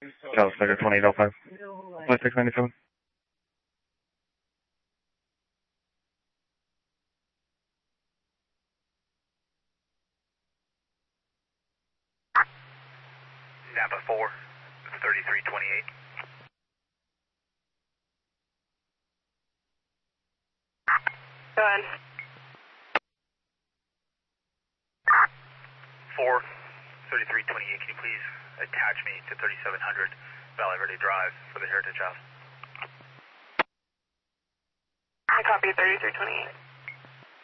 Dallas Tiger 2805. Flight 697. Napa 4, 3328. Go ahead. 4, 3328, can you please attach me to 3700 Valley Verde Drive for the Heritage House? I copy 3328.